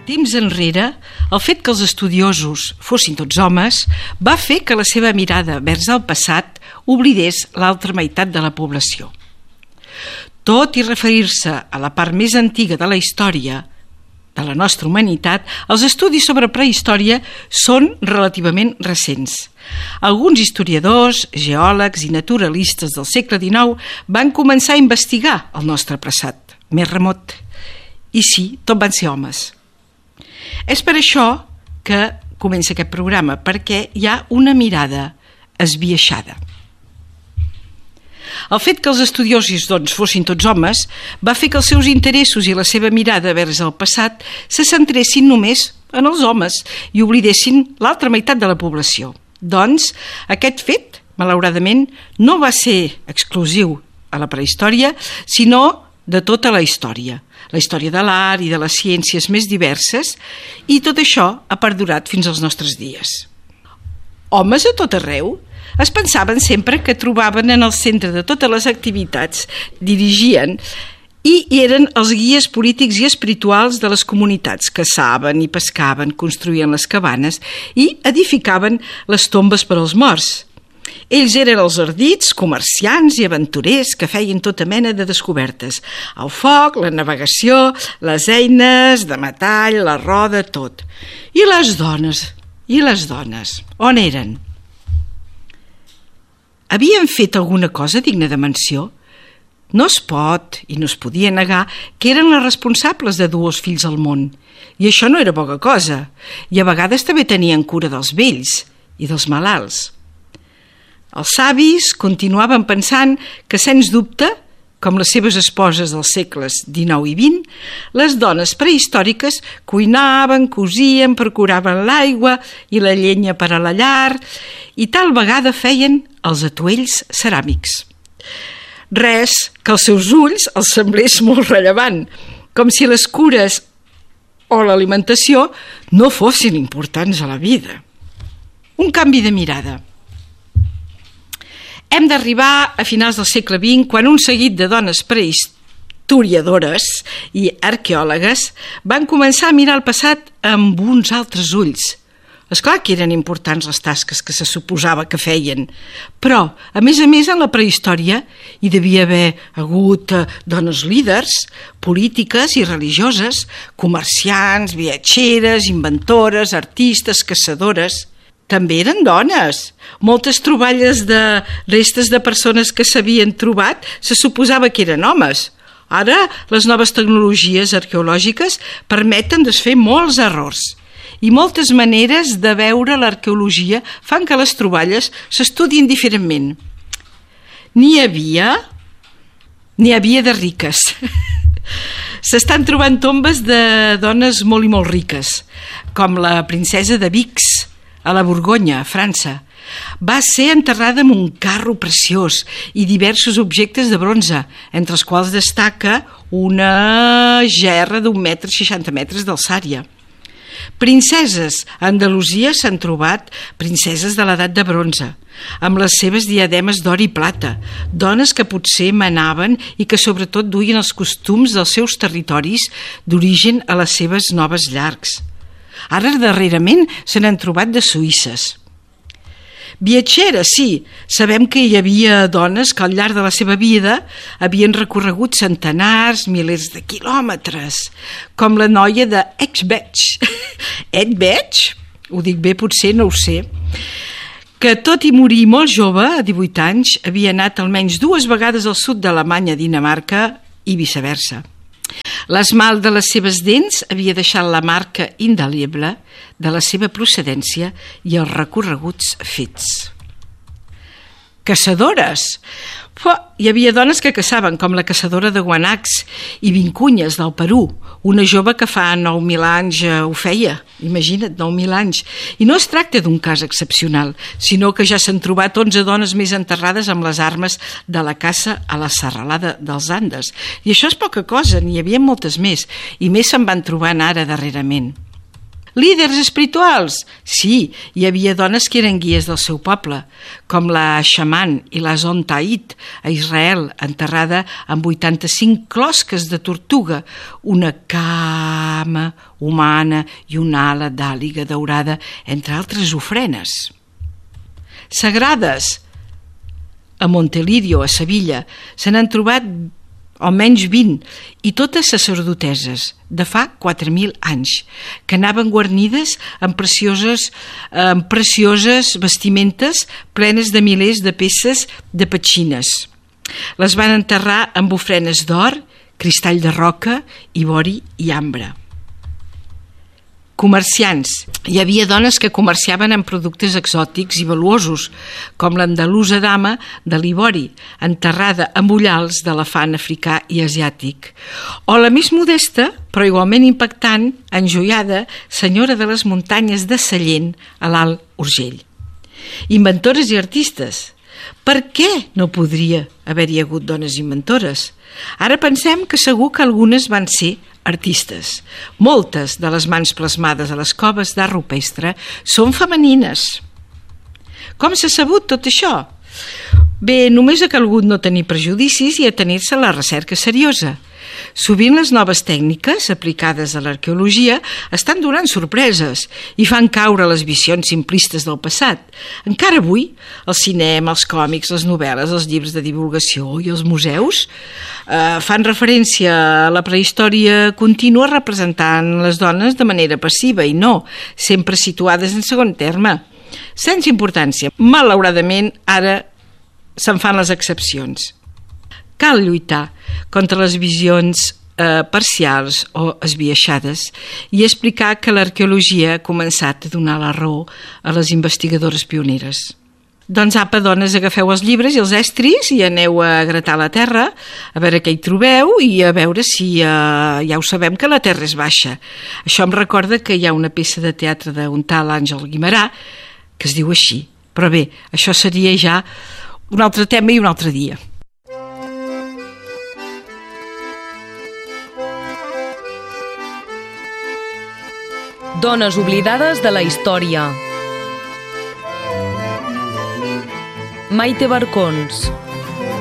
Temps enrere, el fet que els estudiosos fossin tots homes va fer que la seva mirada vers el passat oblidés l'altra meitat de la població. Tot i referir-se a la part més antiga de la història de la nostra humanitat, els estudis sobre prehistòria són relativament recents. Alguns historiadors, geòlegs i naturalistes del segle XIX van començar a investigar el nostre passat més remot. I sí, tot van ser homes. És per això que comença aquest programa, perquè hi ha una mirada esbiaixada. El fet que els estudiosos fossin tots homes va fer que els seus interessos i la seva mirada vers el passat se centressin només en els homes i oblidessin l'altra meitat de la població. Doncs aquest fet, malauradament, no va ser exclusiu a la prehistòria, sinó de tota la història de l'art i de les ciències més diverses, i tot això ha perdurat fins als nostres dies. Homes a tot arreu es pensaven sempre que trobaven en el centre de totes les activitats, dirigien i eren els guies polítics i espirituals de les comunitats, caçaven i pescaven, construïen les cabanes i edificaven les tombes per als morts. Ells eren els ardits, comerciants i aventurers que feien tota mena de descobertes. El foc, la navegació, les eines de metall, la roda, tot. I les dones, on eren? Havien fet alguna cosa digna de menció? No es pot i no es podia negar que eren les responsables de dur els fills al món. I això no era poca cosa. I a vegades també tenien cura dels vells i dels malalts. Els savis continuaven pensant que, sens dubte, com les seves esposes dels segles XIX i XX, les dones prehistòriques cuinaven, cosien, procuraven l'aigua i la llenya per a la llar i tal vegada feien els atuells ceràmics. Res que als seus ulls els semblés molt rellevant, com si les cures o l'alimentació no fossin importants a la vida. Un canvi de mirada. Hem d'arribar a finals del segle XX, quan un seguit de dones prehistoriadores i arqueòlogues van començar a mirar el passat amb uns altres ulls. És clar que eren importants les tasques que se suposava que feien, però, a més, en la prehistòria hi devia haver hagut dones líders, polítiques i religioses, comerciants, viatgeres, inventores, artistes, caçadores. També eren dones. Moltes troballes de restes de persones que s'havien trobat se suposava que eren homes. Ara, les noves tecnologies arqueològiques permeten desfer molts errors. I moltes maneres de veure l'arqueologia fan que les troballes s'estudien diferentment. N'hi havia de riques. S'estan trobant tombes de dones molt i molt riques, com la princesa de Vix, a la Borgonya, a França. Va ser enterrada amb un carro preciós i diversos objectes de bronze, entre els quals destaca una gerra d'1,60 m d'alçària. Princeses. A Andalusia s'han trobat princeses de l'edat de bronze, amb les seves diademes d'or i plata, dones que potser manaven i que sobretot duien els costums dels seus territoris d'origen a les seves noves llars. Ara, darrerament, se n'han trobat de suïsses. Viatgeres, sí. Sabem que hi havia dones que al llarg de la seva vida havien recorregut centenars, milers de quilòmetres, com la noia de Edsberg. Edsberg? Ho dic bé, potser, no ho sé. Que tot i morir molt jove, a 18 anys, havia anat almenys 2 vegades al sud d'Alemanya, Dinamarca i viceversa. L'esmalt de les seves dents havia deixat la marca indeleble de la seva procedència i els recorreguts fets. Caçadores. Hi havia dones que caçaven, com la caçadora de guanacs i vincunyes del Perú, una jove que fa 9.000 anys ho feia, imagina't, 9.000 anys. I no es tracta d'un cas excepcional, sinó que ja s'han trobat 11 dones més enterrades amb les armes de la caça a la serralada dels Andes. I això és poca cosa, n'hi havia moltes més, i més se'n van trobant ara darrerament. Líders espirituals? Sí, hi havia dones que eren guies del seu poble, com la Xaman i la Zontait a Israel, enterrada amb 85 closques de tortuga, una dama humana i una ala d'àliga daurada, entre altres ofrenes. Sagrades a Montelirio, a Sevilla, se n'han trobat almenys 20, i totes sacerdoteses de fa 4.000 anys, que anaven guarnides amb precioses vestimentes plenes de milers de peces de petxines. Les van enterrar amb ofrenes d'or, cristall de roca, ivori i ambre. Comerciants. Hi havia dones que comerciaven amb productes exòtics i valuosos, com l'andalusa dama de l'Ivori, enterrada amb ullals d'elefant africà i asiàtic, o la més modesta, però igualment impactant, enjoiada, senyora de les muntanyes de Sallent, a l'Alt Urgell. Inventores i artistes. Per què no podria haver-hi hagut dones inventores? Ara pensem que segur que algunes van ser artistes. Moltes de les mans plasmades a les coves d'art rupestre són femenines. Com s'ha sabut tot això? Bé, només ha calgut no tenir prejudicis i atenir-se a la recerca seriosa. Sovint les noves tècniques aplicades a l'arqueologia estan donant sorpreses i fan caure les visions simplistes del passat. Encara avui, el cinema, els còmics, les novel·les, els llibres de divulgació i els museus fan referència a la prehistòria contínua representant les dones de manera passiva i no, sempre situades en segon terme, sense importància. Malauradament, ara se'n fan les excepcions. Cal lluitar contra les visions parcials o esbiaixades i explicar que l'arqueologia ha començat a donar la raó a les investigadores pioneres. Doncs apa, dones, agafeu els llibres i els estris i aneu a gratar la terra, a veure què hi trobeu i a veure si ja ho sabem que la terra és baixa. Això em recorda que hi ha una peça de teatre d'un tal Àngel Guimerà que es diu així. Però bé, això seria ja un altre tema i un altre dia. Dones oblidades de la història. Maite Barcons.